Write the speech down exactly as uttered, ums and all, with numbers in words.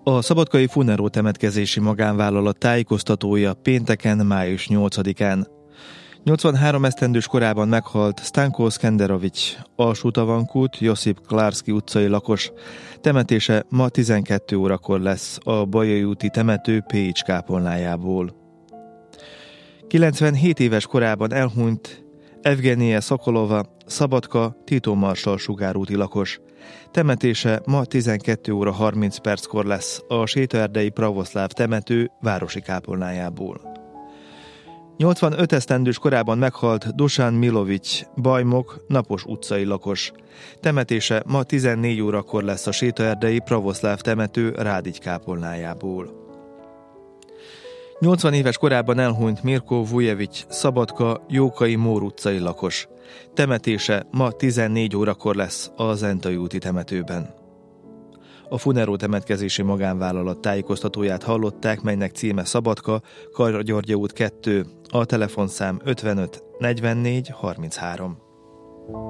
A szabadkai Funero temetkezési magánvállalat tájékoztatója pénteken, május nyolcadikán. nyolcvanhárom esztendős korában meghalt Stanko Skenderovics, Alsó-Tavankút, Josip Klárszky utcai lakos. Temetése ma tizenkét órakor lesz a Bajai úti temető Pécs kápolnájából. kilencvenhét éves korában elhunyt Evgenije Szokolova, Szabadka, Tito Marsally sugárúti lakos. Temetése ma tizenkét óra harminc perckor lesz a Sétaerdei Pravoszláv temető városi kápolnájából. nyolcvanöt esztendős korában meghalt Dusan Milovics, bajmok, Napos utcai lakos. Temetése ma tizennégy órakor lesz a Sétaerdei Pravoszláv temető Rádigy kápolnájából. nyolcvan éves korában elhunyt Mirko Vujevics, Szabadka, Jókai Mór utcai lakos. Temetése ma tizennégy órakor lesz a Zentai úti temetőben. A Funero temetkezési magánvállalat tájékoztatóját hallották, melynek címe Szabadka, Karagyörgye út kettő, a telefonszám ötvenöt negyvennégy harminchárom.